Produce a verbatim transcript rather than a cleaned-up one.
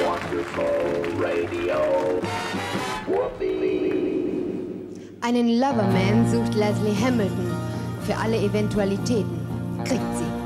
Wonderful Radio. Whoopee. Einen Loverman sucht Leslie Hamilton. Für alle Eventualitäten kriegt sie.